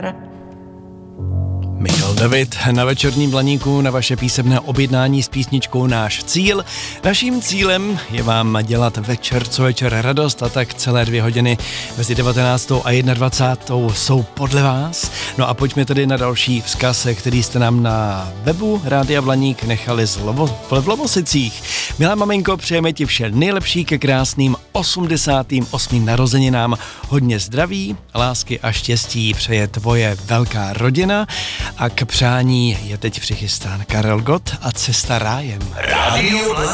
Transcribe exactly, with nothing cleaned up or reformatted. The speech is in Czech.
Michal David na Večerním Blaníku, na vaše písemné objednání s písničkou Náš cíl. Naším cílem je vám dělat večer co večer radost, a tak celé dvě hodiny mezi devatenáctou a dvacátou jednou jsou podle vás. No a pojďme tedy na další vzkaz, který jste nám na webu Rádia Blaník nechali z Lovo, v Lovosicích. Milá maminko, přejeme ti vše nejlepší ke krásným osmdesátým osmým narozeninám. Hodně zdraví, lásky a štěstí přeje tvoje velká rodina. A k přání je teď přichystán Karel Gott a Cesta rájem. Rádio